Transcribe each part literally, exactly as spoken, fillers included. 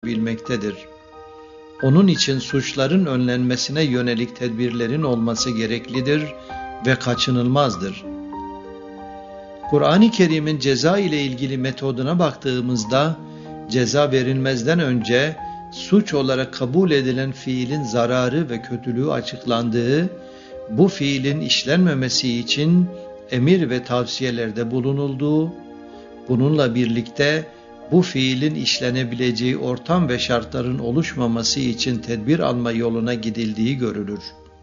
bilmektedir. Onun için suçların önlenmesine yönelik tedbirlerin olması gereklidir ve kaçınılmazdır. Kur'an-ı Kerim'in ceza ile ilgili metoduna baktığımızda, ceza verilmezden önce suç olarak kabul edilen fiilin zararı ve kötülüğü açıklandığı, bu fiilin işlenmemesi için emir ve tavsiyelerde bulunulduğu, bununla birlikte bu fiilin işlenebileceği ortam ve şartların oluşmaması için tedbir alma yoluna gidildiği görülür.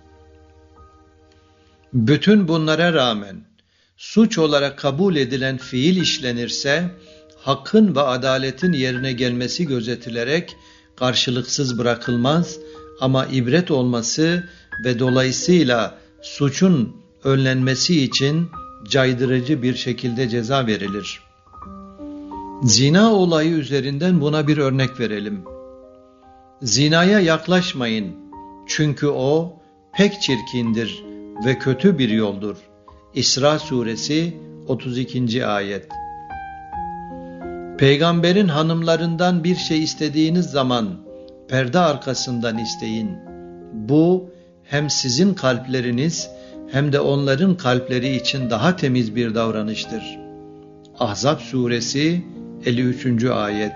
Bütün bunlara rağmen suç olarak kabul edilen fiil işlenirse, hakkın ve adaletin yerine gelmesi gözetilerek karşılıksız bırakılmaz ama ibret olması ve dolayısıyla suçun önlenmesi için caydırıcı bir şekilde ceza verilir. Zina olayı üzerinden buna bir örnek verelim. Zinaya yaklaşmayın, çünkü o pek çirkindir ve kötü bir yoldur. İsra suresi otuz ikinci ayet. Peygamberin hanımlarından bir şey istediğiniz zaman perde arkasından isteyin. Bu hem sizin kalpleriniz hem de onların kalpleri için daha temiz bir davranıştır. Ahzab suresi elli üçüncü ayet.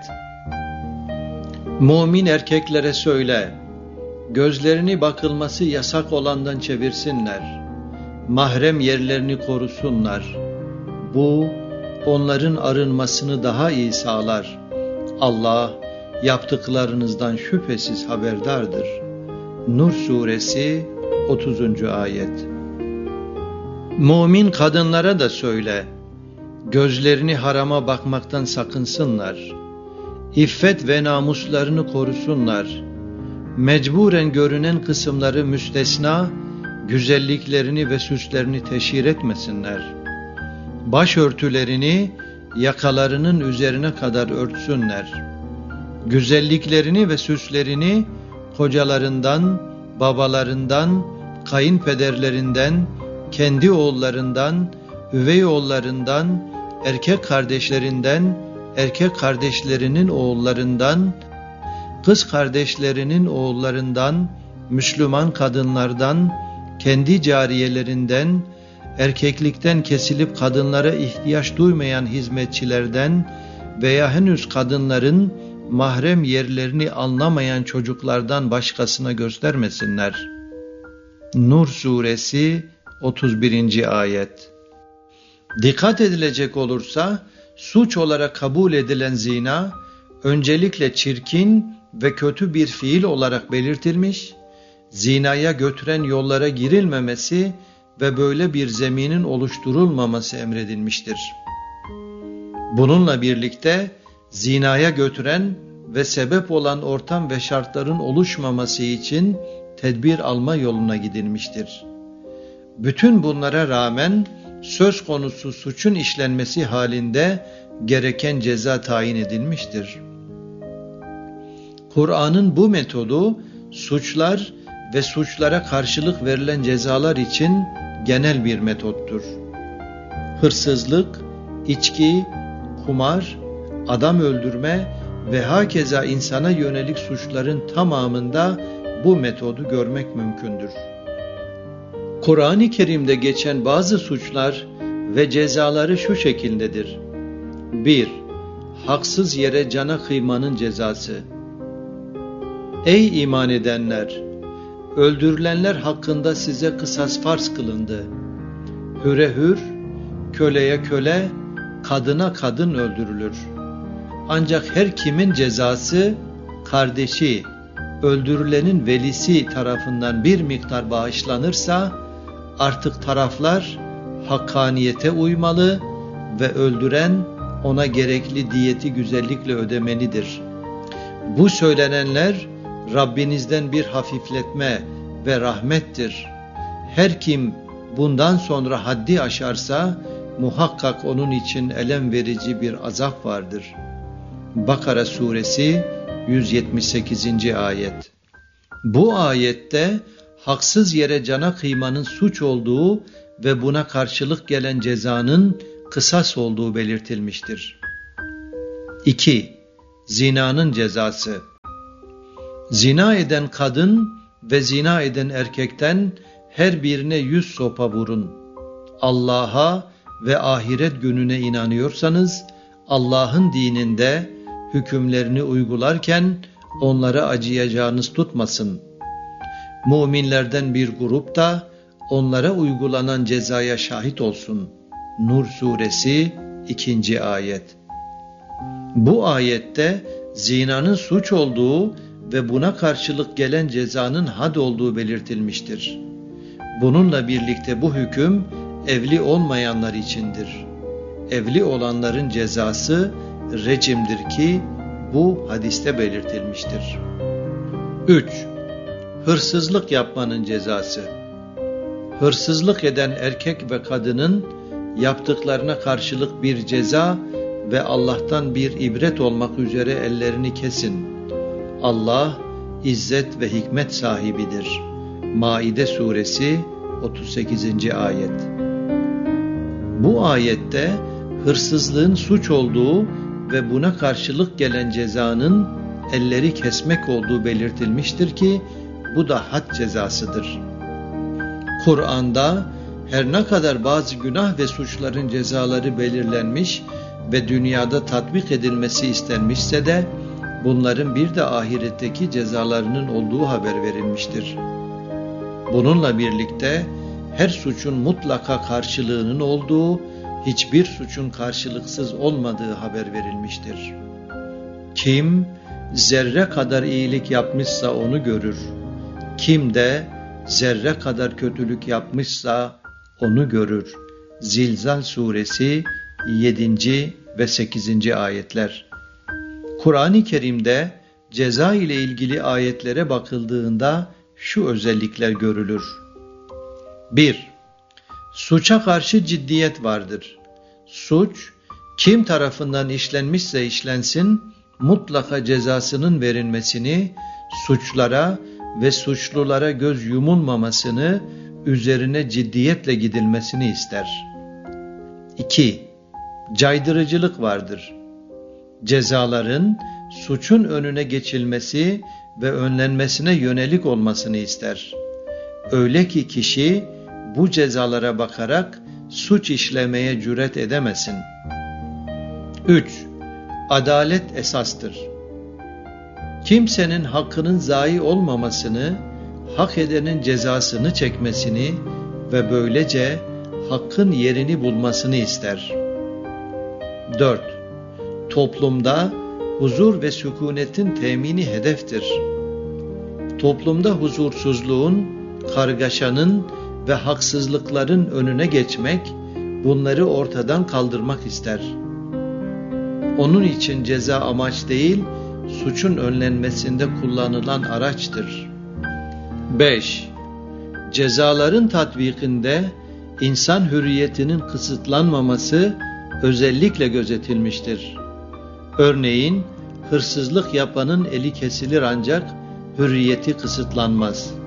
Mümin erkeklere söyle, gözlerini bakılması yasak olandan çevirsinler, mahrem yerlerini korusunlar. Bu, onların arınmasını daha iyi sağlar. Allah, yaptıklarınızdan şüphesiz haberdardır. Nur suresi otuzuncu ayet. Mümin kadınlara da söyle, gözlerini harama bakmaktan sakınsınlar. İffet ve namuslarını korusunlar. Mecburen görünen kısımları müstesna, güzelliklerini ve süslerini teşhir etmesinler. Başörtülerini yakalarının üzerine kadar örtsünler. Güzelliklerini ve süslerini kocalarından, babalarından, kayınpederlerinden, kendi oğullarından, üvey oğullarından, erkek kardeşlerinden, erkek kardeşlerinin oğullarından, kız kardeşlerinin oğullarından, Müslüman kadınlardan, kendi cariyelerinden, erkeklikten kesilip kadınlara ihtiyaç duymayan hizmetçilerden veya henüz kadınların mahrem yerlerini anlamayan çocuklardan başkasına göstermesinler. Nur suresi otuz birinci ayet. Dikkat edilecek olursa, suç olarak kabul edilen zina, öncelikle çirkin ve kötü bir fiil olarak belirtilmiş, zinaya götüren yollara girilmemesi ve böyle bir zeminin oluşturulmaması emredilmiştir. Bununla birlikte zinaya götüren ve sebep olan ortam ve şartların oluşmaması için tedbir alma yoluna gidilmiştir. Bütün bunlara rağmen söz konusu suçun işlenmesi halinde gereken ceza tayin edilmiştir. Kur'an'ın bu metodu suçlar ve suçlara karşılık verilen cezalar için genel bir metottur. Hırsızlık, içki, kumar, adam öldürme ve hakeza insana yönelik suçların tamamında bu metodu görmek mümkündür. Kur'an-ı Kerim'de geçen bazı suçlar ve cezaları şu şekildedir. bir. Haksız yere cana kıymanın cezası. Ey iman edenler! Öldürülenler hakkında size kısas farz kılındı. Hüre hür, köleye köle, kadına kadın öldürülür. Ancak her kimin cezası, kardeşi, öldürülenin velisi tarafından bir miktar bağışlanırsa, artık taraflar hakkaniyete uymalı ve öldüren ona gerekli diyeti güzellikle ödemelidir. Bu söylenenler Rabbinizden bir hafifletme ve rahmettir. Her kim bundan sonra haddi aşarsa muhakkak onun için elem verici bir azap vardır. Bakara suresi yüz yetmiş sekizinci ayet. Bu ayette haksız yere cana kıymanın suç olduğu ve buna karşılık gelen cezanın kısas olduğu belirtilmiştir. iki. Zinanın cezası. Zina eden kadın ve zina eden erkekten her birine yüz sopa vurun. Allah'a ve ahiret gününe inanıyorsanız, Allah'ın dininde hükümlerini uygularken onlara acıyacağınız tutmasın. Müminlerden bir grup da onlara uygulanan cezaya şahit olsun. Nur suresi ikinci ayet. Bu ayette zinanın suç olduğu ve buna karşılık gelen cezanın had olduğu belirtilmiştir. Bununla birlikte bu hüküm evli olmayanlar içindir. Evli olanların cezası recimdir ki bu hadiste belirtilmiştir. üç. Hırsızlık yapmanın cezası. Hırsızlık eden erkek ve kadının yaptıklarına karşılık bir ceza ve Allah'tan bir ibret olmak üzere ellerini kesin. Allah izzet ve hikmet sahibidir. Maide suresi otuz sekizinci ayet. Bu ayette hırsızlığın suç olduğu ve buna karşılık gelen cezanın elleri kesmek olduğu belirtilmiştir ki bu da had cezasıdır. Kur'an'da her ne kadar bazı günah ve suçların cezaları belirlenmiş ve dünyada tatbik edilmesi istenmişse de bunların bir de ahiretteki cezalarının olduğu haber verilmiştir. Bununla birlikte her suçun mutlaka karşılığının olduğu, hiçbir suçun karşılıksız olmadığı haber verilmiştir. Kim zerre kadar iyilik yapmışsa onu görür. Kim de zerre kadar kötülük yapmışsa onu görür. Zilzal suresi yedinci ve sekizinci ayetler. Kur'an-ı Kerim'de ceza ile ilgili ayetlere bakıldığında şu özellikler görülür. bir. Suça karşı ciddiyet vardır. Suç, kim tarafından işlenmişse işlensin, mutlaka cezasının verilmesini, suçlara ve suçlulara göz yumulmamasını, üzerine ciddiyetle gidilmesini ister. iki. Caydırıcılık vardır. Cezaların suçun önüne geçilmesi ve önlenmesine yönelik olmasını ister. Öyle ki kişi bu cezalara bakarak suç işlemeye cüret edemesin. üç. Adalet esastır. Kimsenin hakkının zayi olmamasını, hak edenin cezasını çekmesini ve böylece hakkın yerini bulmasını ister. dört. Toplumda huzur ve sükunetin temini hedeftir. Toplumda huzursuzluğun, kargaşanın ve haksızlıkların önüne geçmek, bunları ortadan kaldırmak ister. Onun için ceza amaç değil, suçun önlenmesinde kullanılan araçtır. beş. Cezaların tatbikinde insan hürriyetinin kısıtlanmaması özellikle gözetilmiştir. Örneğin, hırsızlık yapanın eli kesilir ancak hürriyeti kısıtlanmaz.